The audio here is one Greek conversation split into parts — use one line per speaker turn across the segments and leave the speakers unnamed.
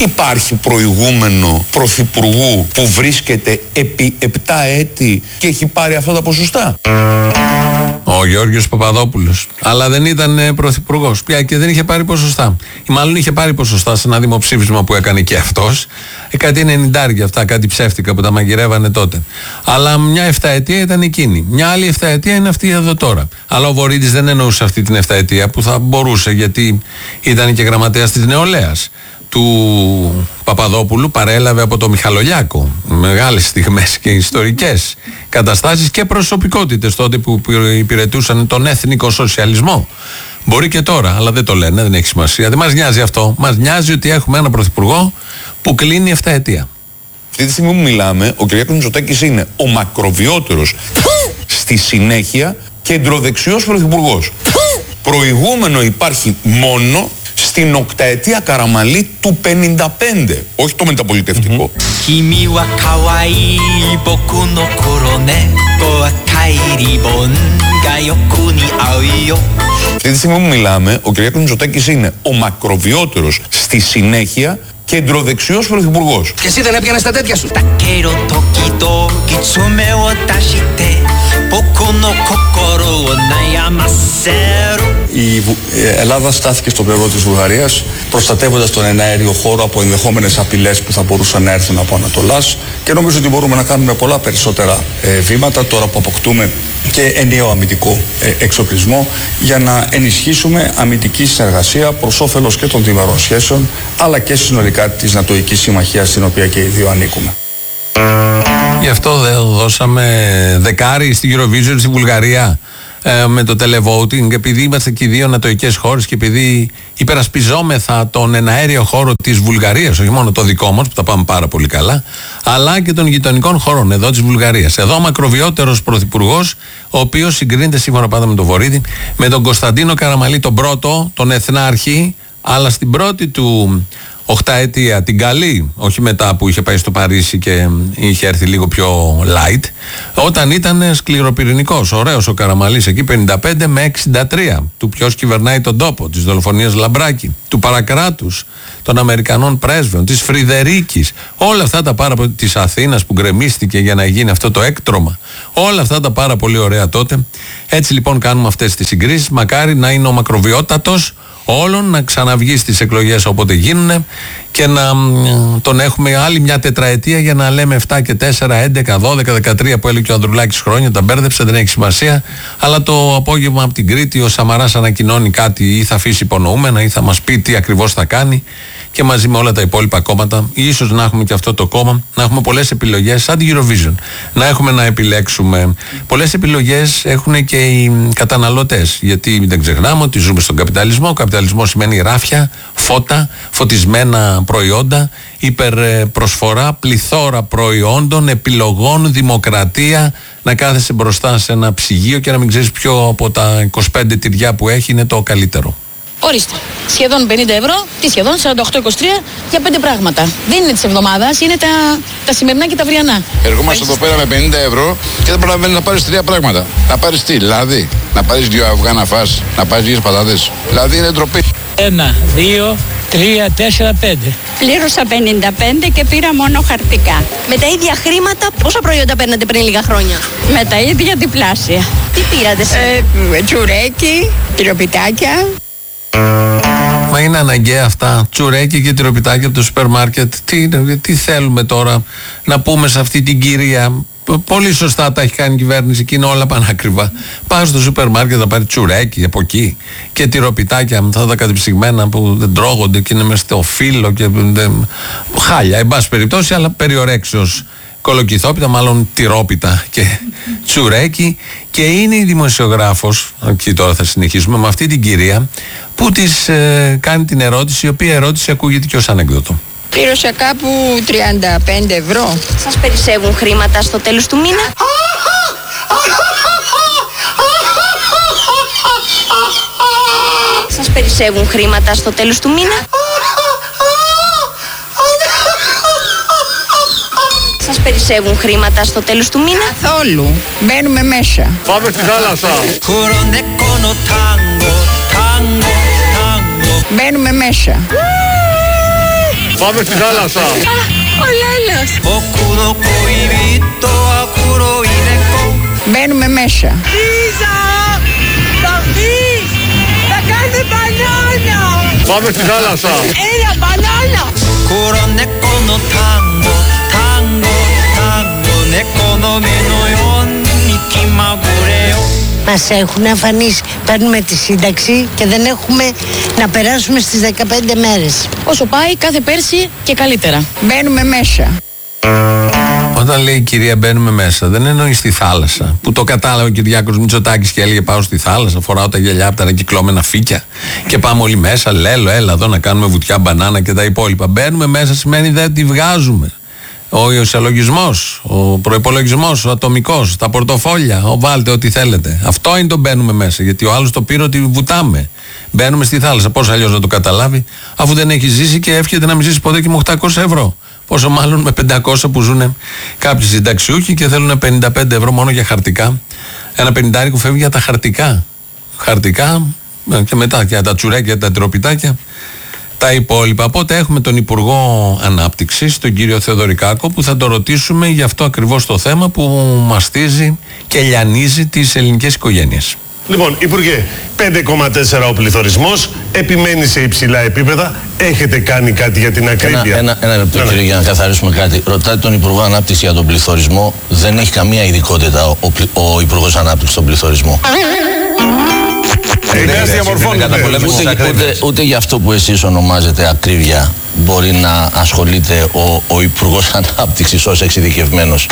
Υπάρχει προηγούμενο πρωθυπουργού που βρίσκεται επί 7 έτη και έχει πάρει αυτά τα ποσοστά?
Ο Γιώργος Παπαδόπουλος. Αλλά δεν ήταν πρωθυπουργός πια και δεν είχε πάρει ποσοστά. Ή μάλλον είχε πάρει ποσοστά σε ένα δημοψήφισμα που έκανε και αυτός. Κάτι 90 αυτά, κάτι ψεύτικα που τα μαγειρεύανε τότε. Αλλά μια 7 ετία ήταν εκείνη. Μια άλλη 7 ετία είναι αυτή εδώ τώρα. Αλλά ο Βορίδης δεν εννοούσε αυτή την 7 ετία που θα μπορούσε, γιατί ήταν και γραμματέας της Νεολαίας του Παπαδόπουλου, παρέλαβε από το Μιχαλολιάκο μεγάλες στιγμές και ιστορικές καταστάσεις και προσωπικότητες τότε που υπηρετούσαν τον εθνικό σοσιαλισμό. Μπορεί και τώρα, αλλά δεν το λένε, δεν έχει σημασία. Δεν μας νοιάζει αυτό. Μας νοιάζει ότι έχουμε ένα πρωθυπουργό που κλείνει 7 ετία.
Αυτή τη στιγμή που μιλάμε, ο Κυριάκος Μητσοτάκης είναι ο μακροβιότερος στη συνέχεια κεντροδεξιός πρωθυπουργός. Προηγούμενο υπάρχει μόνο στην οκταετία Καραμαλή του 55, όχι το μεταπολιτευτικό. Αυτή τη στιγμή που μιλάμε, ο Κυριάκος Μητσοτάκης είναι ο μακροβιότερος στη συνέχεια κεντροδεξιός πρωθυπουργός.
Και εσύ δεν έπιανες τα τέτοια σου?
Η Ελλάδα στάθηκε στο πλευρό της Βουλγαρίας, προστατεύοντας τον εναέριο χώρο από ενδεχόμενες απειλές που θα μπορούσαν να έρθουν από Ανατολάς, και νομίζω ότι μπορούμε να κάνουμε πολλά περισσότερα βήματα τώρα που αποκτούμε και ενιαίο αμυντικό εξοπλισμό για να ενισχύσουμε αμυντική συνεργασία προς όφελος και των διμερών σχέσεων αλλά και συνολικά της Νατοϊκής Συμμαχίας στην οποία και οι δύο ανήκουμε.
Γι' αυτό δεν δώσαμε δεκάρι στη Eurovision στη Βουλγαρία με το televoting, επειδή είμαστε και οι δύο νατοικές χώρες και επειδή υπερασπιζόμεθα τον εναέριο χώρο της Βουλγαρίας, όχι μόνο το δικό μας που τα πάμε πάρα πολύ καλά, αλλά και των γειτονικών χωρών εδώ της Βουλγαρίας. Εδώ ο μακροβιότερος πρωθυπουργός, ο οποίος συγκρίνεται, σύμφωνα πάντα με τον Βορίδη, με τον Κωνσταντίνο Καραμαλή τον πρώτο, τον εθνάρχη, αλλά στην πρώτη του οχταετία, την καλή, όχι μετά που είχε πάει στο Παρίσι και είχε έρθει λίγο πιο light, όταν ήταν σκληροπυρηνικός, ωραίος ο Καραμαλής εκεί 55 με 63, του ποιος κυβερνάει τον τόπο, της δολοφονίας Λαμπράκη, του παρακράτους, των Αμερικανών πρέσβεων, της Φρυδερίκης, όλα αυτά τα πάρα πολύ, της Αθήνας που γκρεμίστηκε για να γίνει αυτό το έκτρωμα, όλα αυτά τα πάρα πολύ ωραία τότε. Έτσι λοιπόν κάνουμε αυτές τις συγκρίσεις, μακάρι να είναι ο μακροβιότατος όλων, να ξαναβγεί στις εκλογές όποτε γίνουν και να τον έχουμε άλλη μια τετραετία για να λέμε 7 και 4, 11, 12, 13 που έλεγε ο Ανδρουλάκης χρόνια, τα μπέρδεψε, δεν έχει σημασία. Αλλά το απόγευμα από την Κρήτη ο Σαμαράς ανακοινώνει κάτι, ή θα αφήσει υπονοούμενα ή θα μας πει τι ακριβώς θα κάνει, και μαζί με όλα τα υπόλοιπα κόμματα, ίσως να έχουμε και αυτό το κόμμα, να έχουμε πολλές επιλογές, σαν την Eurovision. Να έχουμε να επιλέξουμε. Πολλές επιλογές έχουν και οι καταναλωτές. Γιατί δεν ξεχνάμε ότι ζούμε στον καπιταλισμό. Ο καπιταλισμός σημαίνει ράφια, φώτα, φωτισμένα προϊόντα, υπερπροσφορά, πληθώρα προϊόντων, επιλογών, δημοκρατία. Να κάθεσαι μπροστά σε ένα ψυγείο και να μην ξέρεις ποιο από τα 25 τυριά που έχει είναι το καλύτερο.
Ορίστε, σχεδόν 50 ευρώ, τι σχεδόν, 48-23 για 5 πράγματα. Δεν είναι της εβδομάδας, είναι τα σημερινά και τα αυριανά.
Ερχόμαστε εδώ πέρα με 50 ευρώ και δεν προλαβαίνει να πάρεις 3 πράγματα. Να πάρεις τι, λάδι, να πάρεις 2 αυγά να φας, να πάρεις 2 πατάτες. Δηλαδή είναι ντροπή.
1, 2, 3, 4, 5.
Πλήρωσα 55 και πήρα μόνο χαρτικά.
Με τα ίδια χρήματα, πόσα προϊόντα παίρνατε πριν λίγα χρόνια?
Με τα ίδια διπλάσια.
Τι πήρατε?
Τσουρέκι, τυροπιτάκια.
Μα είναι αναγκαία αυτά, τσουρέκι και τυροπιτάκια από το σούπερ μάρκετ? Τι θέλουμε τώρα να πούμε σε αυτή την κυρία? Πολύ σωστά τα έχει κάνει η κυβέρνηση και είναι όλα πανάκριβα. Πάει στο σούπερ μάρκετ να πάρει τσουρέκι από εκεί και τυροπιτάκια με αυτά τα κατεψυγμένα που δεν τρώγονται και είναι μες στο φύλλο και χάλια, εν πάση περιπτώσει, αλλά περιορέξεως κολοκυθόπιτα, μάλλον τυρόπιτα και τσουρέκι. Και είναι η δημοσιογράφος, εκεί τώρα θα συνεχίσουμε με αυτή την κυρία, που της κάνει την ερώτηση, η οποία ερώτηση ακούγεται και ως ανέκδοτο.
Πλήρωσα κάπου 35 ευρώ.
Σας περισσεύουν χρήματα στο τέλος του μήνα? Σας περισσεύουν χρήματα στο τέλος του μήνα? Σας περισσεύουν χρήματα στο τέλος του μήνα?
Καθόλου. Μπαίνουμε μέσα.
Πάμε στη θάλασσα.
Μπαίνουμε μέσα.
Πάμε στη θάλασσα.
Ο Λέλος.
Μπαίνουμε μέσα.
Λίζα, θα βγεις, θα κάνει μπανάνα.
Πάμε στη θάλασσα.
Έλα, μπανάνα.
Μας έχουν αφανίσει. Παίρνουμε τη σύνταξη και δεν έχουμε να περάσουμε στις 15 μέρες.
Όσο πάει, κάθε πέρσι και καλύτερα. Μπαίνουμε μέσα.
Όταν λέει η κυρία μπαίνουμε μέσα, δεν εννοεί στη θάλασσα. Που το κατάλαβε ο Κυριάκος Μητσοτάκης και έλεγε πάω στη θάλασσα, φοράω τα γυαλιά από τα ανακυκλώμενα φύκια και πάμε όλοι μέσα. Λέλο, έλα εδώ να κάνουμε βουτιά, μπανάνα και τα υπόλοιπα. Μπαίνουμε μέσα σημαίνει δεν τη βγάζουμε. Ο ισολογισμός, ο προϋπολογισμός, ο ατομικός, τα πορτοφόλια, βάλτε ό,τι θέλετε. Αυτό είναι το μπαίνουμε μέσα. Γιατί ο άλλος το πήρε ότι βουτάμε. Μπαίνουμε στη θάλασσα. Πώς αλλιώς να το καταλάβει, αφού δεν έχει ζήσει και εύχεται να μην ζήσει ποτέ και με 800 ευρώ. Πόσο μάλλον με 500 που ζουν κάποιοι συνταξιούχοι και θέλουν 55 ευρώ μόνο για χαρτικά. Ένα 50 φεύγει για τα χαρτικά. Χαρτικά και μετά για τα τσουρέκια, τα τροπιτάκια. Τα υπόλοιπα. Οπότε έχουμε τον Υπουργό Ανάπτυξης, τον κύριο Θεοδωρικάκο, που θα το ρωτήσουμε για αυτό ακριβώς το θέμα που μαστίζει και λιανίζει τις ελληνικές οικογένειες.
Λοιπόν, Υπουργέ, 5,4 ο πληθωρισμός, επιμένει σε υψηλά επίπεδα. Έχετε κάνει κάτι για την ακρίβεια?
Ένα λεπτό, κύριε, για να καθαρίσουμε κάτι. Ρωτάτε τον Υπουργό Ανάπτυξη για τον πληθωρισμό. Δεν έχει καμία ειδικότητα ο Υπουργός Ανάπτυξης στον πληθωρισμό. Ούτε για αυτό που εσείς ονομάζετε ακρίβεια μπορεί να ασχολείται ο Υπουργός Ανάπτυξης ως εξειδικευμένος.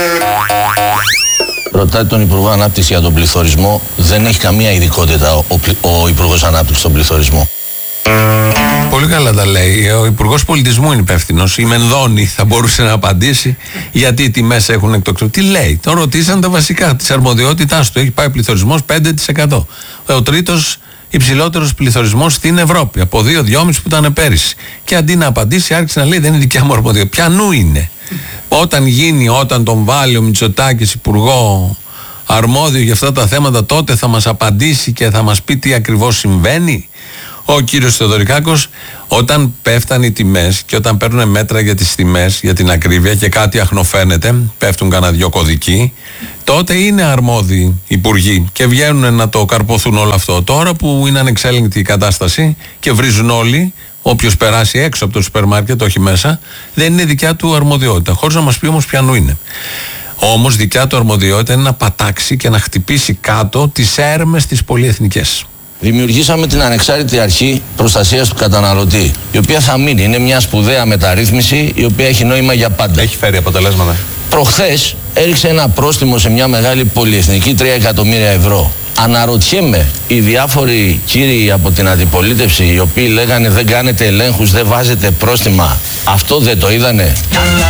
Ρωτάτε τον Υπουργό Ανάπτυξη για τον πληθωρισμό. Δεν έχει καμία ειδικότητα ο Υπουργός Ανάπτυξης στον πληθωρισμό.
Πολύ καλά τα λέει. Ο Υπουργός Πολιτισμού είναι υπεύθυνος. Η Μενδώνη θα μπορούσε να απαντήσει γιατί οι τιμές έχουν εκτοξευθεί. Τι λέει, τον ρωτήσαν τα βασικά της αρμοδιότητάς του. Έχει πάει πληθωρισμός 5%. Ο τρίτος υψηλότερος πληθωρισμός στην Ευρώπη. Από 2-2,5 που ήταν πέρυσι. Και αντί να απαντήσει, άρχισε να λέει: δεν είναι δικιά μου αρμοδιότητα. Πιανού είναι. Όταν τον βάλει ο Μητσοτάκης υπουργό αρμόδιο για αυτά τα θέματα, τότε θα μας απαντήσει και θα μας πει τι ακριβώς συμβαίνει. Ο κύριος Θεοδωρικάκος, όταν πέφτανε οι τιμές και όταν παίρνουν μέτρα για τις τιμές, για την ακρίβεια και κάτι αχνοφαίνεται, πέφτουν κανένα δυο κωδικοί, τότε είναι αρμόδιοι υπουργοί και βγαίνουν να το καρποθούν όλο αυτό. Τώρα που είναι ανεξέλεγκτη η κατάσταση και βρίζουν όλοι, όποιος περάσει έξω από το σούπερ μάρκετ, όχι μέσα, δεν είναι δικιά του αρμοδιότητα. Χωρίς να μας πει όμως ποιανού είναι. Όμως δικιά του αρμοδιότητα είναι να πατάξει και να χτυπήσει κάτω τις έρμες τις πολυεθνικές.
Δημιουργήσαμε την Ανεξάρτητη Αρχή Προστασίας του Καταναλωτή, η οποία θα μείνει. Είναι μια σπουδαία μεταρρύθμιση, η οποία έχει νόημα για πάντα.
Έχει φέρει αποτελέσματα.
Προχθές έριξε ένα πρόστιμο σε μια μεγάλη πολυεθνική 3 εκατομμύρια ευρώ. Αναρωτιέμαι, οι διάφοροι κύριοι από την αντιπολίτευση, οι οποίοι λέγανε δεν κάνετε ελέγχους, δεν βάζετε πρόστιμα, αυτό δεν το είδανε?